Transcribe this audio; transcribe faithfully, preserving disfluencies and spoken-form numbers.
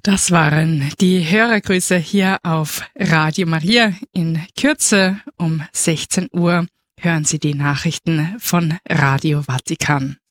Das waren die Hörergrüße hier auf Radio Maria. In Kürze um sechzehn Uhr hören Sie die Nachrichten von Radio Vatikan.